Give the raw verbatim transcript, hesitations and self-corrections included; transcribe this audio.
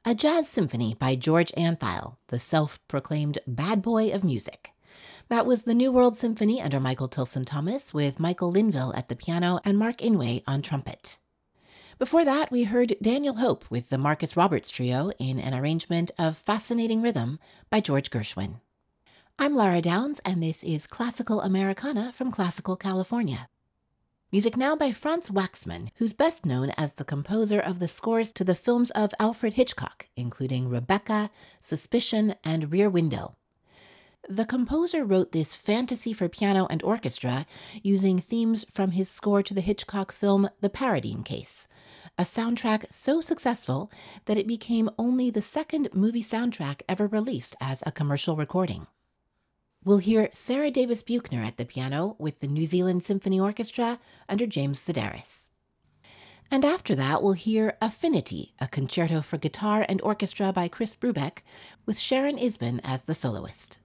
A Jazz Symphony by George Antheil, the self-proclaimed bad boy of music. That was the New World Symphony under Michael Tilson Thomas, with Michael Linville at the piano and Mark Inouye on trumpet. Before that, we heard Daniel Hope with the Marcus Roberts Trio in an arrangement of Fascinating Rhythm by George Gershwin. I'm Lara Downs, and this is Classical Americana from Classical California. Music now by Franz Waxman, who's best known as the composer of the scores to the films of Alfred Hitchcock, including Rebecca, Suspicion, and Rear Window. The composer wrote this fantasy for piano and orchestra using themes from his score to the Hitchcock film The Paradine Case, a soundtrack so successful that it became only the second movie soundtrack ever released as a commercial recording. We'll hear Sarah Davis Buchner at the piano with the New Zealand Symphony Orchestra under James Sedaris. And after that, we'll hear Affinity, a concerto for guitar and orchestra by Chris Brubeck, with Sharon Isbin as the soloist.